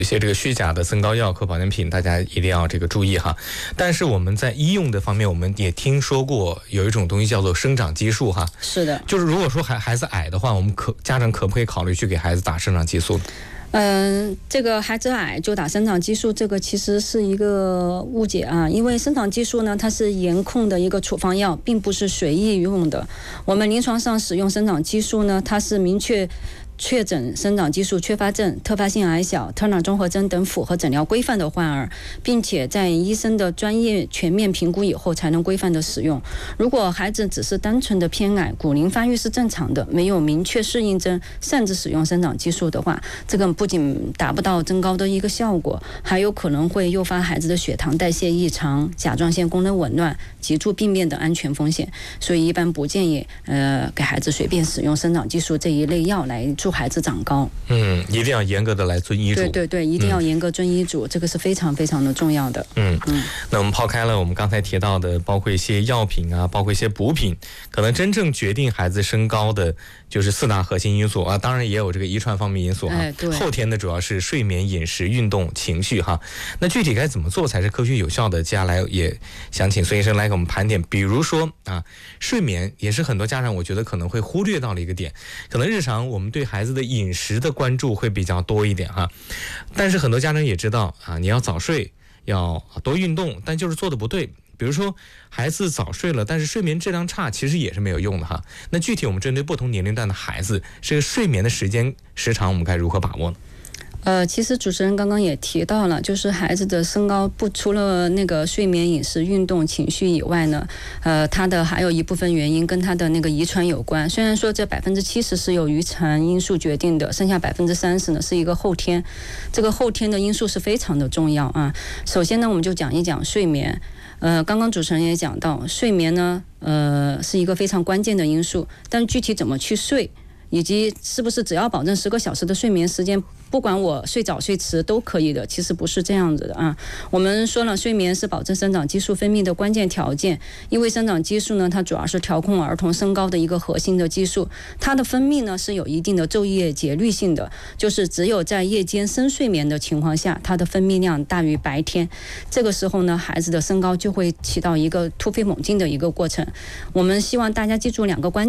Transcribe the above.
一些这个虚假的增高药和保健品，大家一定要这个注意哈。但是我们在医用的方面，我们也听说过有一种东西叫做生长激素哈。 是的， 就是如果说孩子矮的话，我们家长可不可以考虑去给孩子打生长激素？ 这个孩子矮就打生长激素，这个其实是一个误解啊。因为生长激素呢，它是严控的一个处方药，并不是随意用的。我们临床上使用生长激素呢，它是明确确诊生长激素缺乏症、特发性矮小、特纳综合征等符合诊疗规范的患儿，并且在医生的专业全面评估以后才能规范的使用。如果孩子只是单纯的偏矮，骨龄发育是正常的，没有明确适应症，擅自使用生长激素的话，这个不仅达不到增高的一个效果，还有可能会诱发孩子的血糖代谢异常、甲状腺功能紊乱、脊柱病变的安全风险。所以一般不建议给孩子随便使用生长激素这一类药来助孩子长高。 一定要严格的来遵医嘱。 对，一定要严格遵医嘱，这个是非常非常的重要的。 那我们抛开了我们刚才提到的，包括一些药品啊，包括一些补品，可能真正决定孩子身高的就是4大核心因素啊，当然也有这个遗传方面因素哈。后天的主要是睡眠、饮食、运动、情绪哈。那具体该怎么做才是科学有效的？接下来也想请孙医生来给我们盘点，比如说啊，睡眠也是很多家长我觉得可能会忽略到了一个点，可能日常我们对孩子的饮食的关注会比较多一点哈，但是很多家长也知道啊，你要早睡，要多运动，但就是做的不对。比如说孩子早睡了，但是睡眠质量差，其实也是没有用的哈。那具体我们针对不同年龄段的孩子，这个睡眠的时长我们该如何把握呢？ 其实主持人刚刚也提到了，就是孩子的身高除了那个睡眠、饮食、运动、情绪以外呢，他的还有一部分原因跟他的那个遗传有关。虽然说这70%是由遗传因素决定的，剩下30%呢是一个后天。这个后天的因素是非常的重要啊。首先呢，我们就讲一讲睡眠。刚刚主持人也讲到，睡眠呢，是一个非常关键的因素，但具体怎么去睡，以及是不是只要保证10个小时的睡眠时间，不管我睡早睡迟都可以的，其实不是这样子的啊。我们说了，睡眠是保证生长激素分泌的关键条件，因为生长激素呢，它主要是调控儿童身高的一个核心的激素，它的分泌呢是有一定的昼夜节律性的，就是只有在夜间深睡眠的情况下，它的分泌量大于白天，这个时候呢，孩子的身高就会起到一个突飞猛进的一个过程。我们希望大家记住2个关键。